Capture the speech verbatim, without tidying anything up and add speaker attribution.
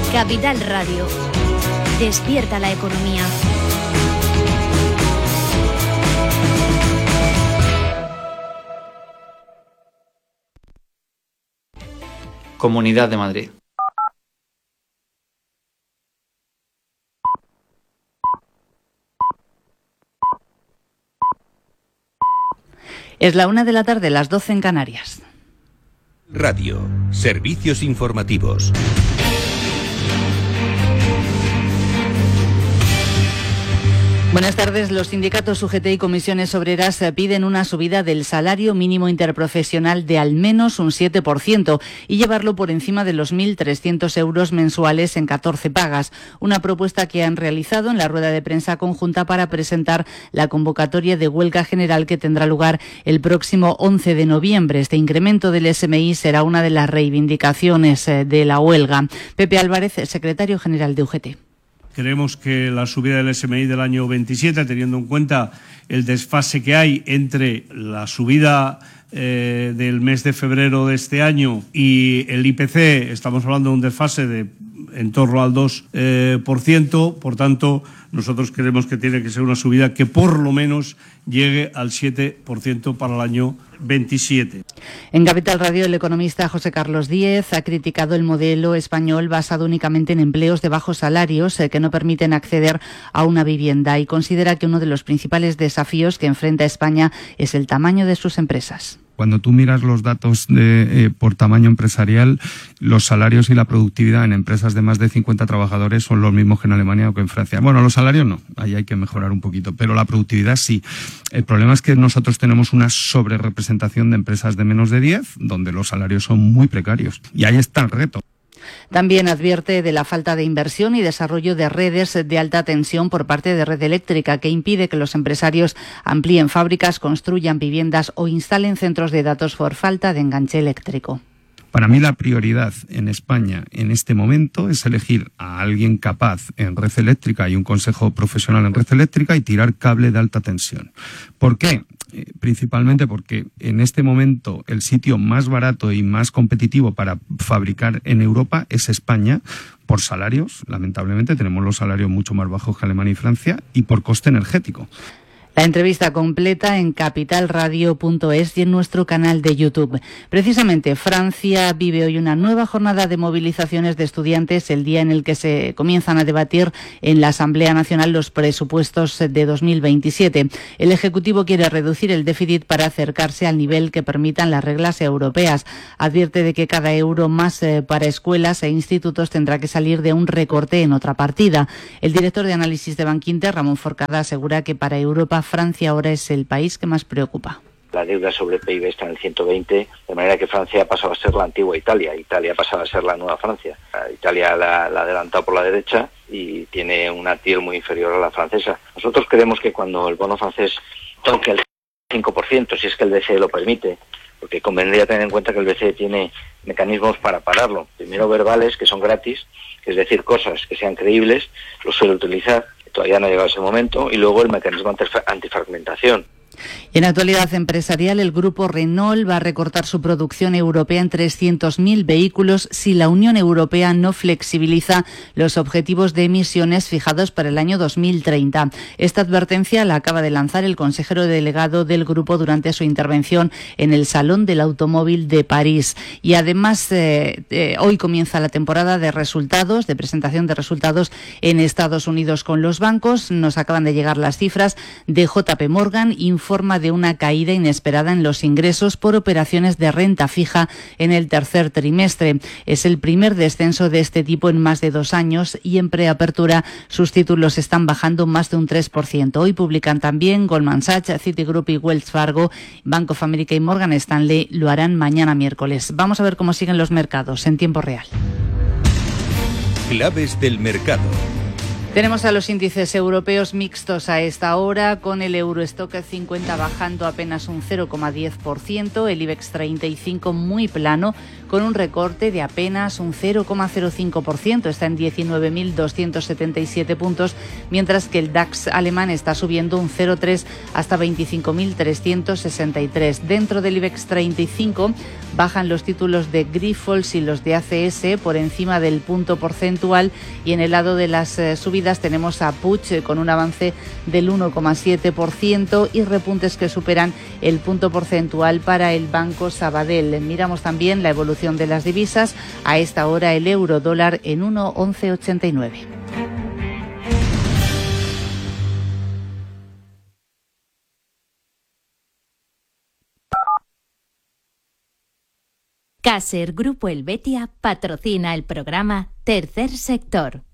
Speaker 1: Capital Radio. Despierta la economía.
Speaker 2: Comunidad de Madrid.
Speaker 3: Es la una de la tarde, las doce en Canarias.
Speaker 4: Radio, servicios informativos.
Speaker 3: Buenas tardes. Los sindicatos U G T y comisiones obreras piden una subida del salario mínimo interprofesional de al menos un siete por ciento y llevarlo por encima de los mil trescientos euros mensuales en catorce pagas. Una propuesta que han realizado en la rueda de prensa conjunta para presentar la convocatoria de huelga general que tendrá lugar el próximo once de noviembre. Este incremento del S M I será una de las reivindicaciones de la huelga. Pepe Álvarez, secretario general de U G T.
Speaker 5: Creemos que la subida del S M I del año veintisiete, teniendo en cuenta el desfase que hay entre la subida eh, del mes de febrero de este año y el I P C, estamos hablando de un desfase de en torno al dos por ciento, por tanto, nosotros creemos que tiene que ser una subida que por lo menos llegue al siete por ciento para el año veintisiete.
Speaker 3: En Capital Radio, el economista José Carlos Díez ha criticado el modelo español basado únicamente en empleos de bajos salarios eh, que no permiten acceder a una vivienda y considera que uno de los principales desafíos que enfrenta España es el tamaño de sus empresas.
Speaker 6: Cuando tú miras los datos de, eh, por tamaño empresarial, los salarios y la productividad en empresas de más de cincuenta trabajadores son los mismos que en Alemania o que en Francia. Bueno, los salarios no, ahí hay que mejorar un poquito, pero la productividad sí. El problema es que nosotros tenemos una sobrerepresentación de empresas de menos de diez, donde los salarios son muy precarios. Y ahí está el reto.
Speaker 3: También advierte de la falta de inversión y desarrollo de redes de alta tensión por parte de Red Eléctrica, que impide que los empresarios amplíen fábricas, construyan viviendas o instalen centros de datos por falta de enganche eléctrico.
Speaker 6: Para mí la prioridad en España en este momento es elegir a alguien capaz en Red Eléctrica y un consejo profesional en Red Eléctrica y tirar cable de alta tensión. ¿Por qué? Eh, principalmente porque en este momento el sitio más barato y más competitivo para fabricar en Europa es España, por salarios, lamentablemente tenemos los salarios mucho más bajos que Alemania y Francia, y por coste energético.
Speaker 3: La entrevista completa en capital radio punto es y en nuestro canal de YouTube. Precisamente, Francia vive hoy una nueva jornada de movilizaciones de estudiantes, el día en el que se comienzan a debatir en la Asamblea Nacional los presupuestos de dos mil veintisiete. El Ejecutivo quiere reducir el déficit para acercarse al nivel que permitan las reglas europeas. Advierte de que cada euro más eh, para escuelas e institutos tendrá que salir de un recorte en otra partida. El director de análisis de Bankinter, Ramón Forcada, asegura que para Europa Francia ahora es el país que más preocupa.
Speaker 7: La deuda sobre P I B está en el ciento veinte, de manera que Francia ha pasado a ser la antigua Italia. Italia ha pasado a ser la nueva Francia. Italia la, la ha adelantado por la derecha y tiene una T I R muy inferior a la francesa. Nosotros creemos que cuando el bono francés toque el cinco por ciento, si es que el B C E lo permite, porque convendría tener en cuenta que el B C E tiene mecanismos para pararlo. Primero verbales, que son gratis, es decir, cosas que sean creíbles, los suele utilizar. Todavía no ha llegado ese momento, y luego el mecanismo antifragmentación.
Speaker 3: Y en actualidad empresarial, el grupo Renault va a recortar su producción europea en trescientos mil vehículos si la Unión Europea no flexibiliza los objetivos de emisiones fijados para el año dos mil treinta. Esta advertencia la acaba de lanzar el consejero delegado del grupo durante su intervención en el Salón del Automóvil de París. Y además, eh, eh, hoy comienza la temporada de resultados, de presentación de resultados en Estados Unidos con los bancos. Nos acaban de llegar las cifras de J P Morgan, informa de una caída inesperada en los ingresos por operaciones de renta fija en el tercer trimestre. Es el primer descenso de este tipo en más de dos años y en preapertura sus títulos están bajando más de un tres por ciento. Hoy publican también Goldman Sachs, Citigroup y Wells Fargo. Bank of America y Morgan Stanley lo harán mañana miércoles. Vamos a ver cómo siguen los mercados en tiempo real.
Speaker 4: Claves del mercado.
Speaker 3: Tenemos a los índices europeos mixtos a esta hora, con el Eurostock cincuenta bajando apenas un cero coma diez por ciento, el IBEX treinta y cinco muy plano, con un recorte de apenas un cero coma cero cinco por ciento, está en diecinueve mil doscientos setenta y siete puntos, mientras que el DAX alemán está subiendo un cero coma tres hasta veinticinco mil trescientos sesenta y tres. Dentro del IBEX treinta y cinco bajan los títulos de Grifols y los de A C S por encima del punto porcentual, y en el lado de las eh, subidas tenemos a Puig eh, con un avance del uno coma siete por ciento y repuntes que superan el punto porcentual para el Banco Sabadell. Miramos también la evolución de las divisas. A esta hora el euro dólar en uno coma once ochenta y nueve.
Speaker 1: Caser Grupo Helvetia patrocina el programa Tercer Sector.